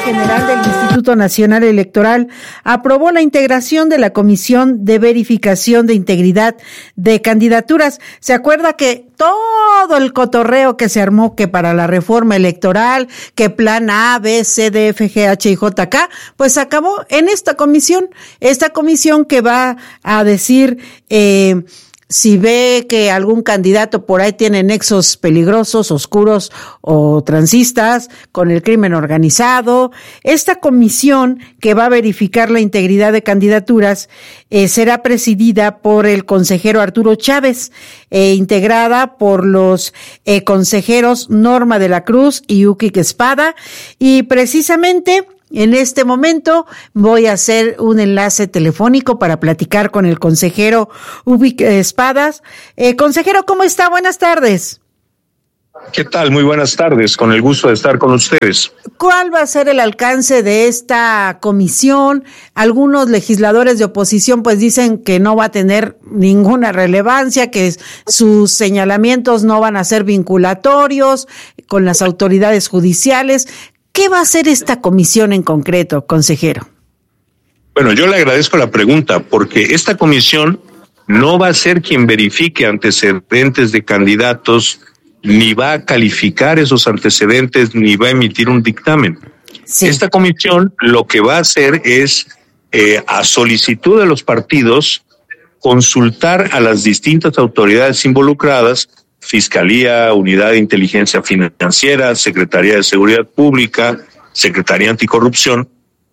General del Instituto Nacional Electoral aprobó la integración de la Comisión de Verificación de Integridad de Candidaturas. ¿Se acuerda que todo el cotorreo que se armó que para la reforma electoral, que plan A, B, C, D, F, G, H y J, K, pues acabó en esta comisión que va a decir si ve que algún candidato por ahí tiene nexos peligrosos, oscuros o transistas con el crimen organizado. Esta comisión que va a verificar la integridad de candidaturas será presidida por el consejero Arturo Chávez, integrada por los consejeros Norma de la Cruz y Uki Espada, y precisamente en este momento voy a hacer un enlace telefónico para platicar con el consejero Ubique Espadas. Consejero, ¿cómo está? Buenas tardes. ¿Qué tal? Muy buenas tardes, con el gusto de estar con ustedes. ¿Cuál va a ser el alcance de esta comisión? Algunos legisladores de oposición pues dicen que no va a tener ninguna relevancia, que sus señalamientos no van a ser vinculatorios con las autoridades judiciales. ¿Qué va a hacer esta comisión en concreto, consejero? Bueno, yo le agradezco la pregunta, porque esta comisión no va a ser quien verifique antecedentes de candidatos, ni va a calificar esos antecedentes, ni va a emitir un dictamen. Sí. Esta comisión lo que va a hacer es, a solicitud de los partidos, consultar a las distintas autoridades involucradas, Fiscalía, Unidad de Inteligencia Financiera, Secretaría de Seguridad Pública, Secretaría Anticorrupción,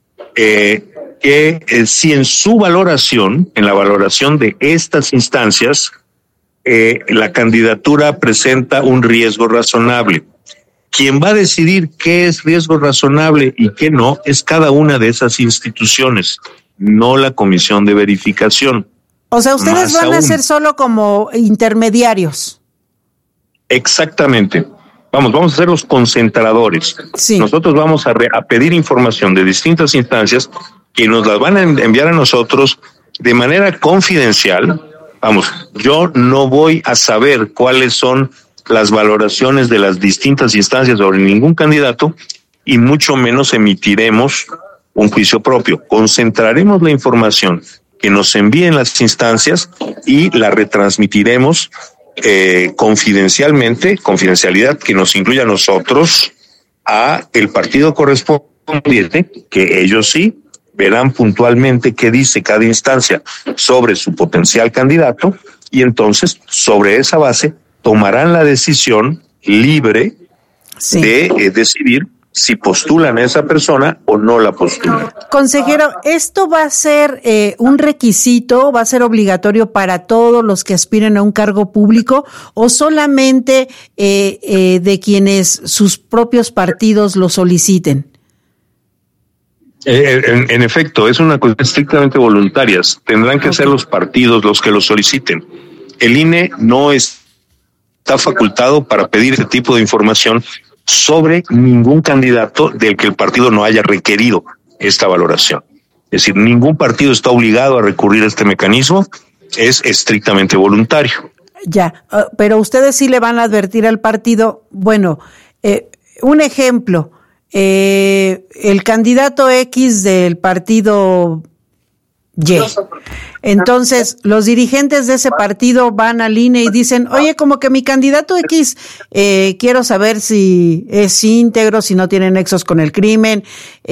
que si en su valoración, en la valoración de estas instancias, la candidatura presenta un riesgo razonable. Quien va a decidir qué es riesgo razonable y qué no es cada una de esas instituciones, no la comisión de verificación. O sea, ustedes van a ser solo como intermediarios. Exactamente. Vamos a ser los concentradores. Sí. Nosotros vamos a pedir información de distintas instancias que nos las van a enviar a nosotros de manera confidencial. Yo no voy a saber cuáles son las valoraciones de las distintas instancias sobre ningún candidato y mucho menos emitiremos un juicio propio. Concentraremos la información que nos envíen las instancias y la retransmitiremos confidencialidad que nos incluya a nosotros, a el partido correspondiente, que ellos sí verán puntualmente qué dice cada instancia sobre su potencial candidato, y entonces sobre esa base tomarán la decisión libre de decidir si postulan a esa persona o no la postulan. Consejero, ¿esto va a ser un requisito, va a ser obligatorio para todos los que aspiren a un cargo público o solamente de quienes sus propios partidos lo soliciten? En efecto, es una cuestión estrictamente voluntaria. Tendrán que ser los partidos los que lo soliciten. El INE no está facultado para pedir ese tipo de información sobre ningún candidato del que el partido no haya requerido esta valoración. Es decir, ningún partido está obligado a recurrir a este mecanismo, es estrictamente voluntario. Ya, pero ustedes sí le van a advertir al partido, bueno, un ejemplo, el candidato X del partido Y. Entonces, los dirigentes de ese partido van al INE y dicen, oye, como que mi candidato X, quiero saber si es íntegro, si no tiene nexos con el crimen,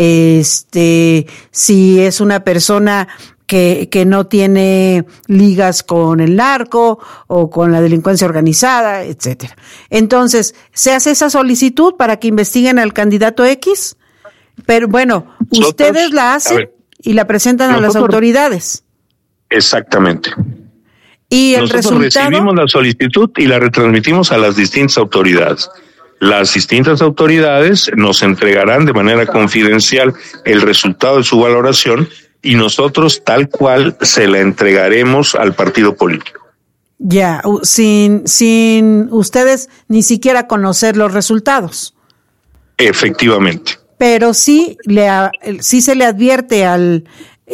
si es una persona que no tiene ligas con el narco o con la delincuencia organizada, etcétera. Entonces, ¿se hace esa solicitud para que investiguen al candidato X? Pero bueno, ustedes la hacen y la presentan a las autoridades. Exactamente. Y el nosotros recibimos la solicitud y la retransmitimos a las distintas autoridades. Las distintas autoridades nos entregarán de manera confidencial el resultado de su valoración y nosotros tal cual se la entregaremos al partido político. Ya, sin ustedes ni siquiera conocer los resultados. Efectivamente. Pero sí se le advierte al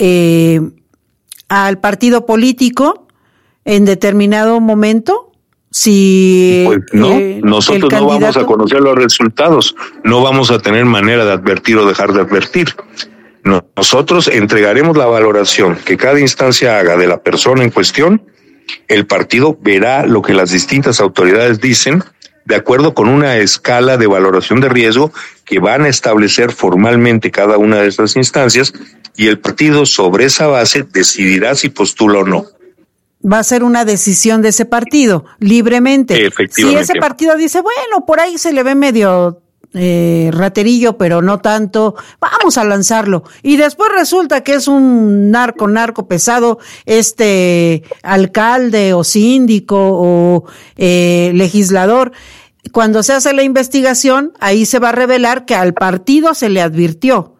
partido político en determinado momento si pues no, nosotros no vamos a conocer los resultados, no vamos a tener manera de advertir o dejar de advertir. Nosotros entregaremos la valoración que cada instancia haga de la persona en cuestión. El partido verá lo que las distintas autoridades dicen de acuerdo con una escala de valoración de riesgo que van a establecer formalmente cada una de estas instancias, y el partido sobre esa base decidirá si postula o no. Va a ser una decisión de ese partido, libremente. Efectivamente. Si ese partido dice, bueno, por ahí se le ve medio raterillo, pero no tanto, vamos a lanzarlo. Y después resulta que es un narco pesado, alcalde o síndico o legislador. Cuando se hace la investigación, ahí se va a revelar que al partido se le advirtió.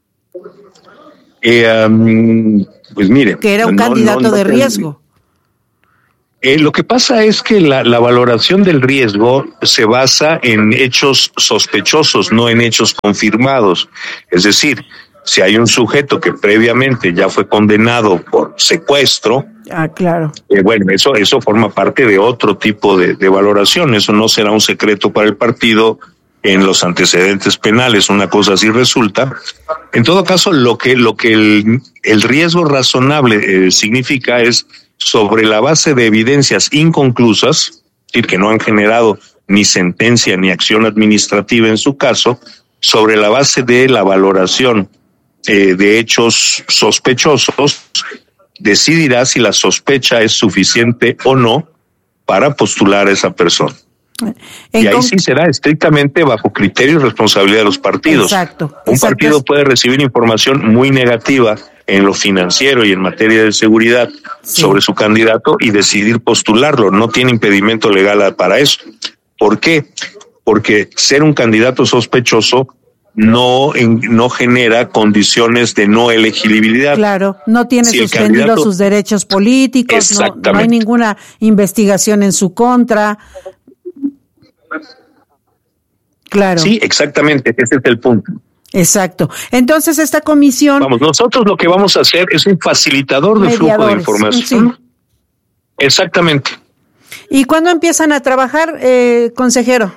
Pues mire. Que era un candidato de riesgo. Lo que pasa es que la valoración del riesgo se basa en hechos sospechosos, no en hechos confirmados. Es decir, si hay un sujeto que previamente ya fue condenado por secuestro, claro. Bueno, eso forma parte de otro tipo de valoración. Eso no será un secreto para el partido en los antecedentes penales, una cosa así resulta. En todo caso, lo que el riesgo razonable significa es sobre la base de evidencias inconclusas, es decir, que no han generado ni sentencia ni acción administrativa en su caso, sobre la base de la valoración de hechos sospechosos, decidirá si la sospecha es suficiente o no para postular a esa persona. Y ahí sí será estrictamente bajo criterio y responsabilidad de los partidos. Exacto. Un partido puede recibir información muy negativa en lo financiero y en materia de seguridad sobre su candidato y decidir postularlo. No tiene impedimento legal para eso. ¿Por qué? Porque ser un candidato sospechoso no genera condiciones de no elegibilidad. Claro, no tiene suspendidos sus derechos políticos, no hay ninguna investigación en su contra. Claro. Sí, exactamente, ese es el punto. Exacto. Entonces esta comisión... Nosotros lo que vamos a hacer es un facilitador de flujo de información. Sí. Exactamente. ¿Y cuándo empiezan a trabajar, consejero?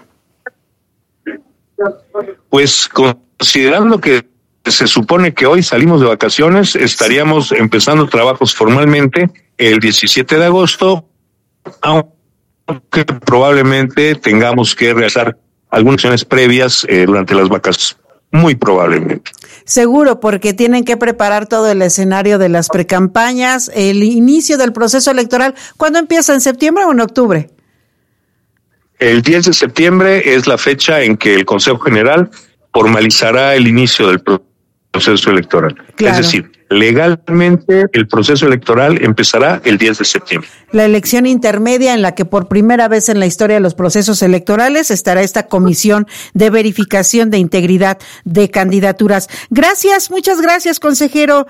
Pues considerando que se supone que hoy salimos de vacaciones, estaríamos empezando trabajos formalmente el 17 de agosto, aunque probablemente tengamos que realizar algunas acciones previas durante las vacaciones, muy probablemente. Seguro, porque tienen que preparar todo el escenario de las precampañas, el inicio del proceso electoral. ¿Cuándo empieza? ¿En septiembre o en octubre? El 10 de septiembre es la fecha en que el Consejo General formalizará el inicio del proceso electoral. Claro. Es decir, legalmente el proceso electoral empezará el 10 de septiembre. La elección intermedia en la que por primera vez en la historia de los procesos electorales estará esta comisión de verificación de integridad de candidaturas. Gracias, muchas gracias, consejero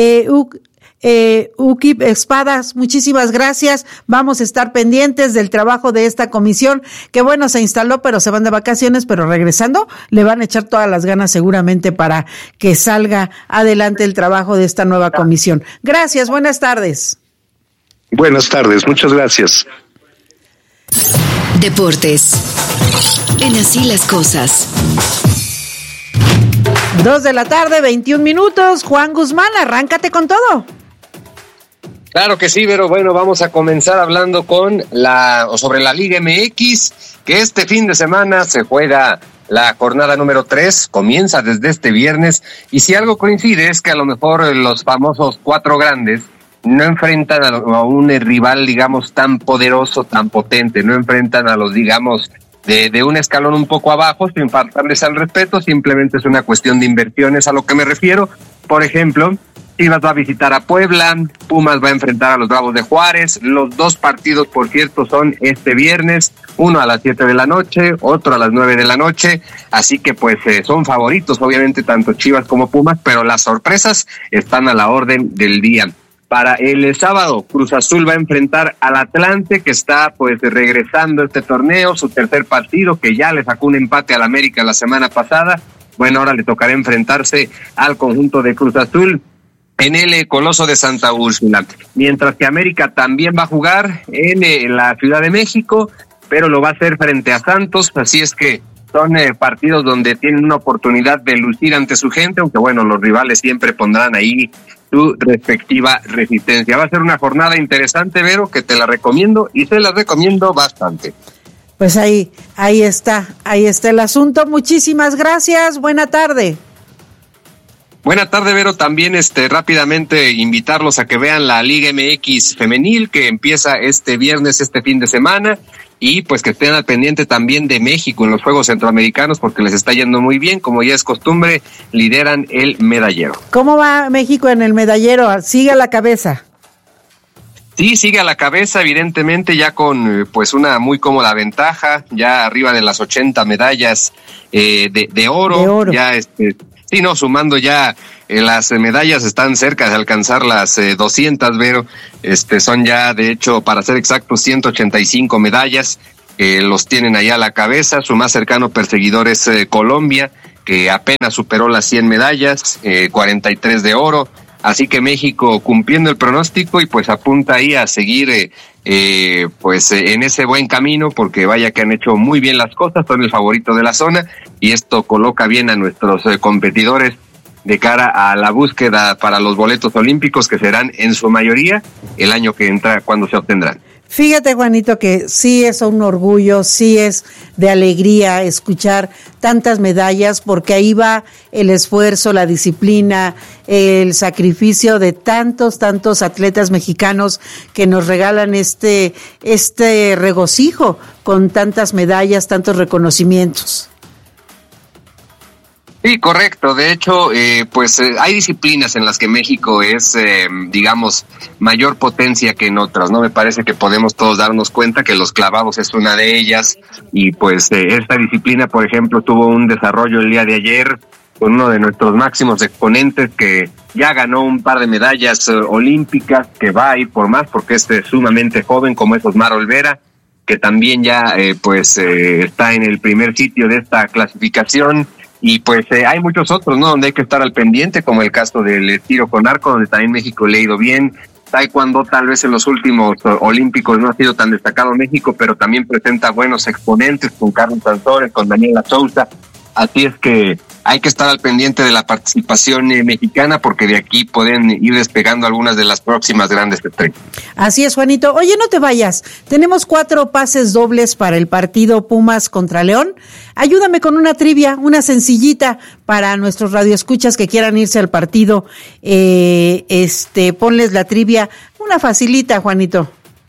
Ukip Espadas, muchísimas gracias. Vamos a estar pendientes del trabajo de esta comisión, que bueno, se instaló, pero se van de vacaciones, pero regresando le van a echar todas las ganas seguramente para que salga adelante el trabajo de esta nueva comisión. Gracias, buenas tardes. Buenas tardes, muchas gracias. Deportes. En Así las Cosas. 2:21 p.m. Juan Guzmán, arráncate con todo. Claro que sí, pero bueno, vamos a comenzar hablando sobre la Liga MX, que este fin de semana se juega la jornada número 3, comienza desde este viernes, y si algo coincide es que a lo mejor los famosos 4 grandes no enfrentan a un rival, digamos, tan poderoso, tan potente, no enfrentan a los, digamos, de un escalón un poco abajo, sin faltarles al respeto, simplemente es una cuestión de inversiones a lo que me refiero. Por ejemplo, Chivas va a visitar a Puebla, Pumas va a enfrentar a los Bravos de Juárez. Los 2 partidos, por cierto, son este viernes, uno a las 7 de la noche, otro a las 9 de la noche, así que pues son favoritos, obviamente, tanto Chivas como Pumas, pero las sorpresas están a la orden del día. Para el sábado, Cruz Azul va a enfrentar al Atlante, que está pues regresando a este torneo, su tercer partido, que ya le sacó un empate al América la semana pasada. Bueno, ahora le tocará enfrentarse al conjunto de Cruz Azul. en el Coloso de Santa Úrsula, mientras que América también va a jugar en la Ciudad de México, pero lo va a hacer frente a Santos, así es que son partidos donde tienen una oportunidad de lucir ante su gente, aunque bueno, los rivales siempre pondrán ahí su respectiva resistencia. Va a ser una jornada interesante, Vero, que te la recomiendo y te la recomiendo bastante. Pues ahí está el asunto. Muchísimas gracias, buena tarde. Buena tarde, Vero. También rápidamente invitarlos a que vean la Liga MX femenil que empieza este viernes, este fin de semana, y pues que estén al pendiente también de México en los Juegos Centroamericanos porque les está yendo muy bien, como ya es costumbre, lideran el medallero. ¿Cómo va México en el medallero? ¿Sigue a la cabeza? Sí, sigue a la cabeza, evidentemente, ya con pues una muy cómoda ventaja, ya arriba de las 80 medallas de oro. Ya sí, no, sumando ya las medallas están cerca de alcanzar las 200, pero son ya, de hecho, para ser exactos, 185 medallas, los tienen allá a la cabeza. Su más cercano perseguidor es Colombia, que apenas superó las 100 medallas, 43 de oro. Así que México cumpliendo el pronóstico y pues apunta ahí a seguir en ese buen camino, porque vaya que han hecho muy bien las cosas, son el favorito de la zona y esto coloca bien a nuestros competidores de cara a la búsqueda para los boletos olímpicos que serán en su mayoría el año que entra cuando se obtendrán. Fíjate, Juanito, que sí es un orgullo, sí es de alegría escuchar tantas medallas, porque ahí va el esfuerzo, la disciplina, el sacrificio de tantos atletas mexicanos que nos regalan este regocijo con tantas medallas, tantos reconocimientos. Sí, correcto. De hecho, hay disciplinas en las que México es, mayor potencia que en otras, ¿no? Me parece que podemos todos darnos cuenta que los clavados es una de ellas y pues esta disciplina, por ejemplo, tuvo un desarrollo el día de ayer con uno de nuestros máximos exponentes que ya ganó un par de medallas olímpicas, que va a ir por más porque es sumamente joven, como es Osmar Olvera, que también ya está en el primer sitio de esta clasificación. Y pues hay muchos otros, ¿no? Donde hay que estar al pendiente, como el caso del tiro con arco, donde también México le ha ido bien. Taekwondo, tal vez en los últimos olímpicos no ha sido tan destacado México, pero también presenta buenos exponentes con Carlos Sansores, con Daniela Sousa. Así es que hay que estar al pendiente de la participación mexicana, porque de aquí pueden ir despegando algunas de las próximas grandes estrellas. Así es, Juanito. Oye, no te vayas. Tenemos 4 pases dobles para el partido Pumas contra León. Ayúdame con una trivia, una sencillita para nuestros radioescuchas que quieran irse al partido. Ponles la trivia, una facilita, Juanito.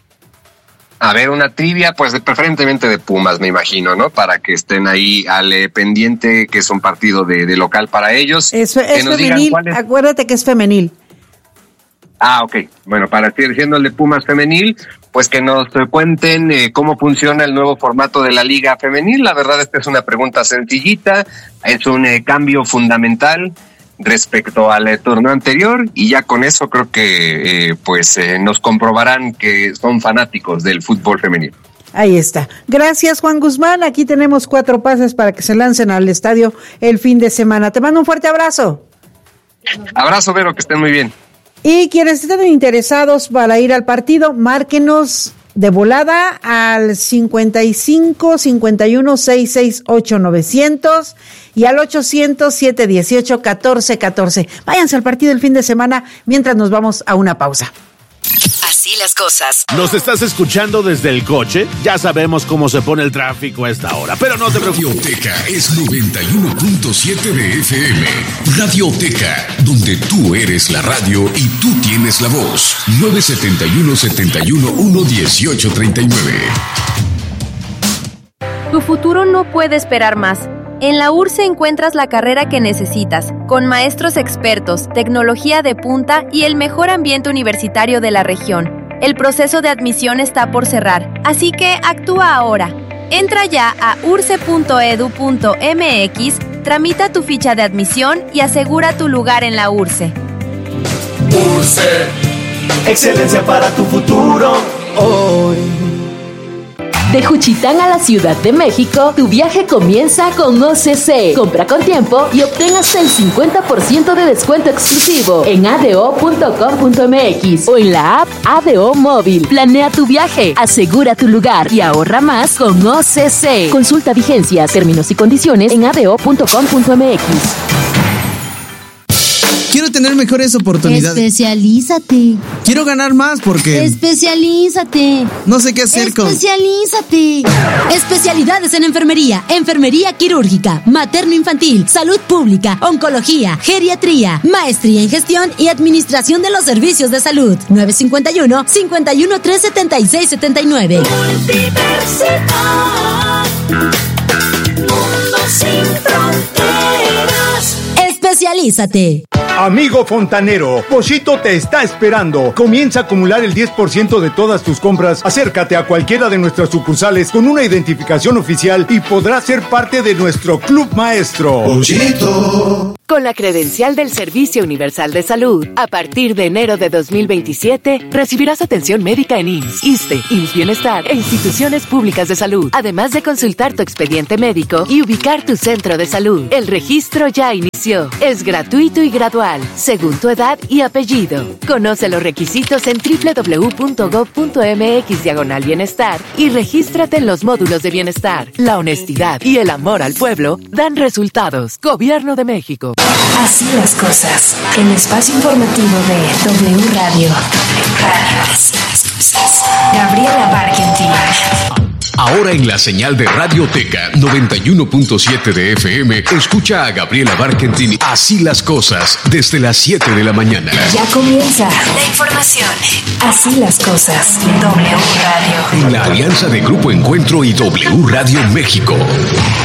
A ver, una trivia, pues preferentemente de Pumas, me imagino, ¿no? Para que estén ahí al pendiente, que es un partido de local para ellos. Es femenil, acuérdate que es femenil. Ok. Bueno, para seguir siendo el de Pumas femenil, pues que nos cuenten cómo funciona el nuevo formato de la Liga Femenil. La verdad es que es una pregunta sencillita, es un cambio fundamental respecto al torneo anterior, y ya con eso creo que nos comprobarán que son fanáticos del fútbol femenino. Ahí está. Gracias, Juan Guzmán. Aquí tenemos 4 pases para que se lancen al estadio el fin de semana. Te mando un fuerte abrazo. Abrazo, Vero, que estén muy bien. Y quienes estén interesados para ir al partido, márquenos de volada al 55 51 668 900 y al 800 718 1414. Váyanse al partido el fin de semana mientras nos vamos a una pausa. Así las cosas. ¿Nos estás escuchando desde el coche? Ya sabemos cómo se pone el tráfico a esta hora, pero no te preocupes. Radioteca es 91.7 de FM. Radioteca, donde tú eres la radio y tú tienes la voz. 971-71-11839. Tu futuro no puede esperar más. En la URSSE encuentras la carrera que necesitas, con maestros expertos, tecnología de punta y el mejor ambiente universitario de la región. El proceso de admisión está por cerrar, así que actúa ahora. Entra ya a urse.edu.mx, tramita tu ficha de admisión y asegura tu lugar en la URSSE. URSSE, excelencia para tu futuro hoy. De Juchitán a la Ciudad de México, tu viaje comienza con OCC. Compra con tiempo y obtén hasta el 50% de descuento exclusivo en ado.com.mx o en la app ADO Móvil. Planea tu viaje, asegura tu lugar y ahorra más con OCC. Consulta vigencias, términos y condiciones en ado.com.mx. Quiero tener mejores oportunidades. Especialízate. Quiero ganar más porque... Especialízate. No sé qué hacer con... Especialízate. Especialidades en enfermería, enfermería quirúrgica, materno-infantil, salud pública, oncología, geriatría, maestría en gestión y administración de los servicios de salud. 951-513-7679. Universidad, mundo sin fronteras. Especialízate. Amigo fontanero, Pochito te está esperando. Comienza a acumular el 10% de todas tus compras. Acércate a cualquiera de nuestras sucursales con una identificación oficial y podrás ser parte de nuestro Club Maestro. Pochito. Con la credencial del Servicio Universal de Salud, a partir de enero de 2027, recibirás atención médica en IMSS, ISSSTE, IMSS Bienestar e instituciones públicas de salud, además de consultar tu expediente médico y ubicar tu centro de salud. El registro ya inició. Es gratuito y gradual, según tu edad y apellido. Conoce los requisitos en www.gov.mx/bienestar y regístrate en los módulos de bienestar. La honestidad y el amor al pueblo dan resultados. Gobierno de México. Así las cosas. El espacio informativo de W Radio. Así las cosas. Gabriela Barkentin. Ahora en la señal de Radioteca 91.7 de FM, escucha a Gabriela Barkentin Así las cosas desde las 7 de la mañana. Ya comienza la información. Así las cosas. W Radio. En la alianza de Grupo Encuentro y W Radio México.